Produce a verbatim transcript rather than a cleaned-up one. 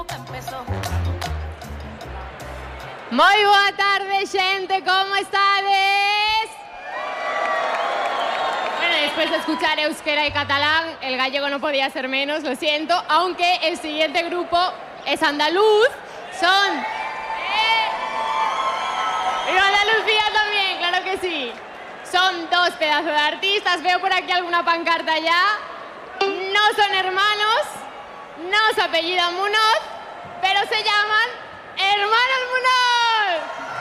Moi boa tarde, xente, como estades? Bueno, después de escuchar euskera y catalán, el gallego no podía ser menos, lo siento, aunque el siguiente grupo es andaluz, son... ¡Eh! ¡Y Andalucía también, claro que sí! Son dos pedazos de artistas, veo por aquí alguna pancarta ya. No son hermanos, no se apellidan Munoz, pero se llaman Hermanos Munoz.